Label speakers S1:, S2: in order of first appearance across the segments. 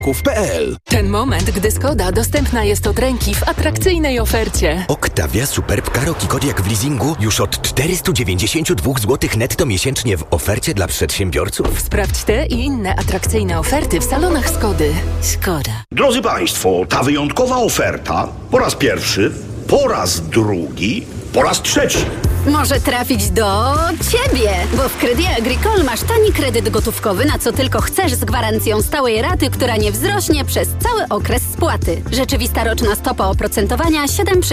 S1: Ków.pl.
S2: Ten moment, gdy Skoda dostępna jest od ręki w atrakcyjnej ofercie.
S1: Octavia Superb Karoki Kodiaq w leasingu już od 492 zł netto miesięcznie w ofercie dla przedsiębiorców.
S2: Sprawdź te i inne atrakcyjne oferty w salonach Skody. Skoda.
S3: Drodzy Państwo, ta wyjątkowa oferta po raz pierwszy, po raz drugi, po raz trzeci
S4: może trafić do Ciebie, bo w Crédit Agricole masz tani kredyt gotówkowy na co tylko chcesz z gwarancją stałej raty, która nie wzrośnie przez cały okres spłaty. Rzeczywista roczna stopa oprocentowania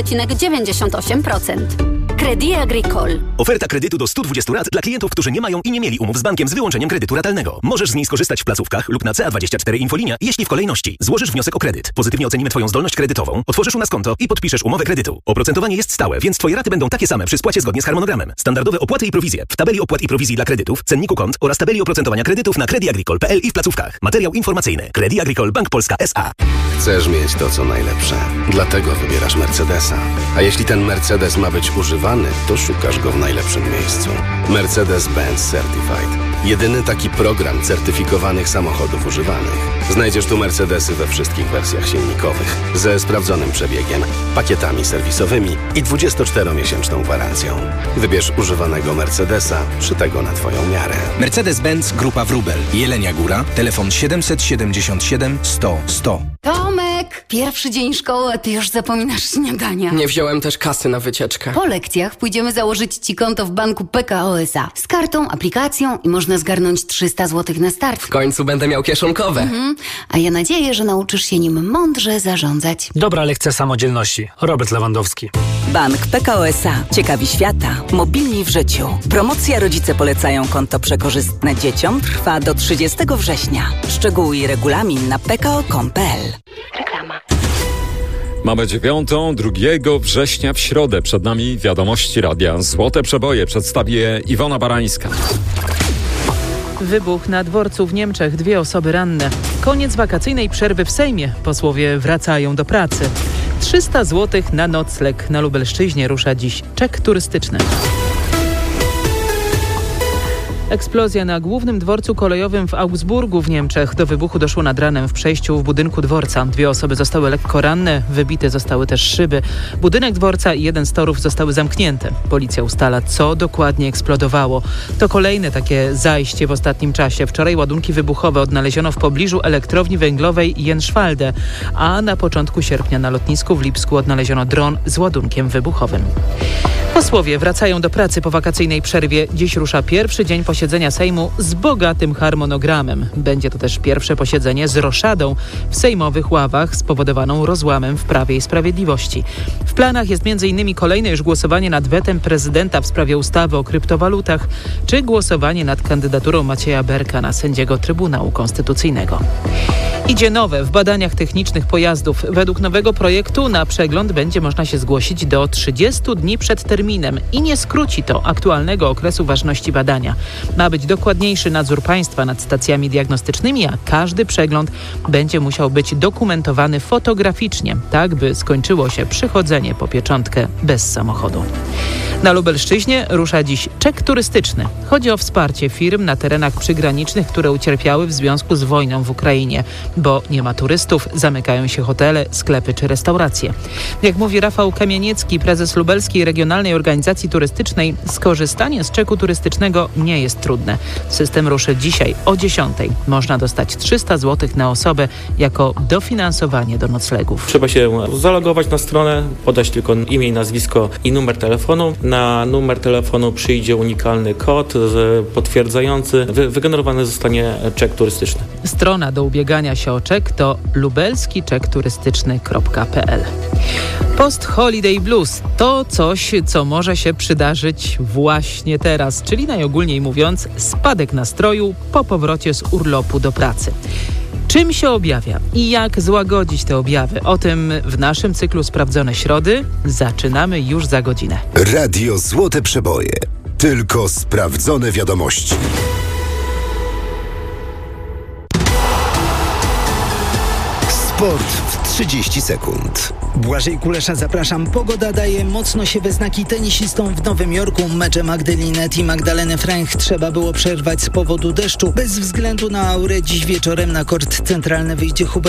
S4: 7,98%. Crédit Agricole.
S5: Oferta kredytu do 120 lat dla klientów, którzy nie mają i nie mieli umów z bankiem z wyłączeniem kredytu ratalnego. Możesz z niej skorzystać w placówkach lub na CA24 Infolinia, jeśli w kolejności złożysz wniosek o kredyt. Pozytywnie ocenimy Twoją zdolność kredytową, otworzysz u nas konto i podpiszesz umowę kredytu. Oprocentowanie jest stałe, więc Twoje raty będą takie same przy spłacie zgodnie z harmonogramem. Standardowe opłaty i prowizje w tabeli opłat i prowizji dla kredytów, cenniku kont oraz tabeli oprocentowania kredytów na crediagricole.pl i w placówkach. Materiał informacyjny. Crédit Agricole Bank Polska S.A.
S6: Chcesz mieć to, co najlepsze. Dlatego wybierasz Mercedesa. A jeśli ten Mercedes ma być używany, to szukasz go w najlepszym miejscu. Mercedes-Benz Certified. Jedyny taki program certyfikowanych samochodów używanych. Znajdziesz tu Mercedesy we wszystkich wersjach silnikowych, ze sprawdzonym przebiegiem, pakietami serwisowymi i 24-miesięczną gwarancją. Wybierz używanego Mercedesa, szytego na Twoją miarę.
S7: Mercedes-Benz Grupa Wrubel. Jelenia Góra. Telefon 777 100 100.
S4: Tomek, pierwszy dzień szkoły, a ty już zapominasz śniadania.
S8: Nie wziąłem też kasy na wycieczkę.
S4: Po lekcjach pójdziemy założyć Ci konto w banku PKO SA. Z kartą, aplikacją i można zgarnąć 300 zł na start.
S8: W końcu będę miał kieszonkowe.
S4: A ja nadzieję, że nauczysz się nim mądrze zarządzać.
S9: Dobra lekcja samodzielności. Robert Lewandowski.
S10: Bank PKO SA. Ciekawi świata. Mobilni w życiu. Promocja Rodzice polecają konto przekorzystne dzieciom trwa do 30 września. Szczegóły i regulamin na pko.com.pl.
S4: Reklama.
S11: Mamy 9, 2 września w środę. Przed nami wiadomości radia. Złote przeboje przedstawi je Iwona Barańska.
S12: Wybuch na dworcu w Niemczech, 2 osoby ranne. Koniec wakacyjnej przerwy w Sejmie. Posłowie wracają do pracy. 300 zł na nocleg. Na Lubelszczyźnie rusza dziś czek turystyczny. Eksplozja na głównym dworcu kolejowym w Augsburgu w Niemczech. Do wybuchu doszło nad ranem w przejściu w budynku dworca. 2 osoby zostały lekko ranne, wybite zostały też szyby. Budynek dworca i 1 z torów zostały zamknięte. Policja ustala, co dokładnie eksplodowało. To kolejne takie zajście w ostatnim czasie. Wczoraj ładunki wybuchowe odnaleziono w pobliżu elektrowni węglowej Jenschwalde, a na początku sierpnia na lotnisku w Lipsku odnaleziono dron z ładunkiem wybuchowym. Posłowie wracają do pracy po wakacyjnej przerwie. Dziś rusza pierwszy dzień posiedzenia Sejmu z bogatym harmonogramem. Będzie to też pierwsze posiedzenie z roszadą w sejmowych ławach spowodowaną rozłamem w Prawie i Sprawiedliwości. W planach jest m.in. kolejne już głosowanie nad wetem prezydenta w sprawie ustawy o kryptowalutach, czy głosowanie nad kandydaturą Macieja Berka na sędziego Trybunału Konstytucyjnego. Idzie nowe w badaniach technicznych pojazdów. Według nowego projektu na przegląd będzie można się zgłosić do 30 dni przed terminem i nie skróci to aktualnego okresu ważności badania. Ma być dokładniejszy nadzór państwa nad stacjami diagnostycznymi, a każdy przegląd będzie musiał być dokumentowany fotograficznie, tak by skończyło się przychodzenie po pieczątkę bez samochodu. Na Lubelszczyźnie rusza dziś czek turystyczny. Chodzi o wsparcie firm na terenach przygranicznych, które ucierpiały w związku z wojną w Ukrainie. Bo nie ma turystów, zamykają się hotele, sklepy czy restauracje. Jak mówi Rafał Kamieniecki, prezes Lubelskiej Regionalnej Organizacji Turystycznej, skorzystanie z czeku turystycznego nie jest trudne. System ruszy dzisiaj o 10:00. Można dostać 300 zł na osobę jako dofinansowanie do noclegów.
S13: Trzeba się zalogować na stronę, podać tylko imię, nazwisko i numer telefonu. Na numer telefonu przyjdzie unikalny kod potwierdzający. Wygenerowany zostanie czek turystyczny.
S12: Strona do ubiegania się o czek to lubelskiczekturystyczny.pl. Post-holiday blues to coś, co może się przydarzyć właśnie teraz, czyli najogólniej mówiąc spadek nastroju po powrocie z urlopu do pracy. Czym się objawia i jak złagodzić te objawy? O tym w naszym cyklu Sprawdzone Środy zaczynamy już za godzinę.
S1: Radio Złote Przeboje. Tylko sprawdzone wiadomości.
S14: Sport w 30 sekund. Błażej Kulesza, zapraszam. Pogoda daje mocno się we znaki tenisistom w Nowym Jorku. Mecze Magdy Linette i Magdaleny Frank trzeba było przerwać z powodu deszczu. Bez względu na aurę dziś wieczorem na kort centralny wyjdzie Hubert